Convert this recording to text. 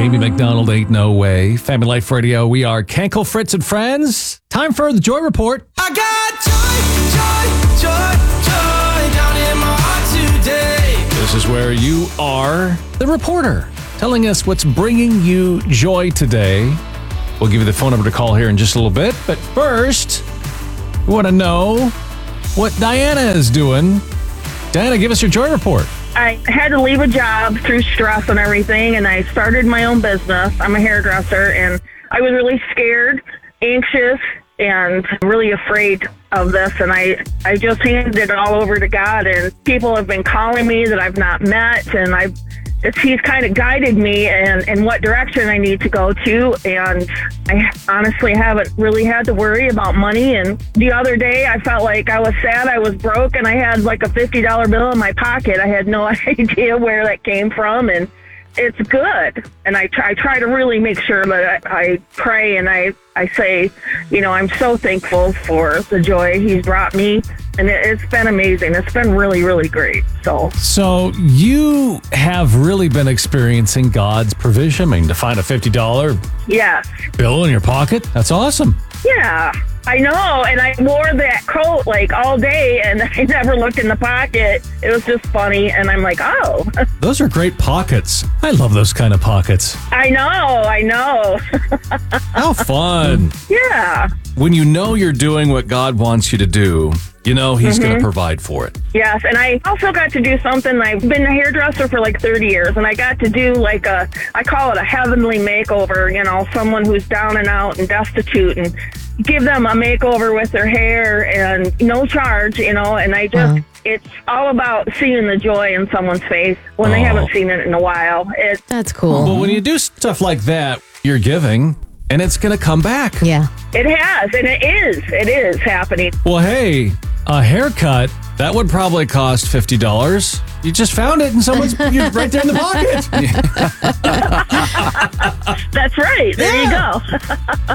Amy McDonald, Ain't No Way. Family Life Radio. We are Kenkel, Fritz, and Friends. Time for the Joy Report. I got joy down in my heart today. This is where you are the reporter, telling us what's bringing you joy today. We'll give you the phone number to call here in just a little bit. But first, we want to know what Diana is doing. Diana, give us your Joy Report. I had to leave a job through stress and everything, and I started my own business. I'm a hairdresser, and I was really scared, anxious, and really afraid of this, and I just handed it all over to God, and people have been calling me that I've not met, and He's kind of guided me in what direction I need to go to, and I honestly haven't really had to worry about money. And the other day, I felt like I was sad, I was broke, and I had like a $50 bill in my pocket. I had no idea where that came from, and it's good. And I try to really make sure that I pray and I say, I'm so thankful for the joy He's brought me. And it's been amazing. It's been really, really great. So you have really been experiencing God's provision. I mean, to find a $50 bill in your pocket, that's awesome. Yeah, I know. And I wore that coat like all day, and I never looked in the pocket. It was just funny. And I'm like, oh. Those are great pockets. I love those kind of pockets. I know. How fun. Yeah. When you know you're doing what God wants you to do, He's going to provide for it. Yes, and I also got to do something. I've been a hairdresser for like 30 years, and I got to do I call it a heavenly makeover, someone who's down and out and destitute, and give them a makeover with their hair and no charge, and I just, it's all about seeing the joy in someone's face when they haven't seen it in a while. That's cool. Well, when you do stuff like that, you're giving, and it's going to come back. Yeah. It has, and it is happening. Well, hey, a haircut, that would probably cost $50. You just found it and you're right there in the pocket. That's right. There you go.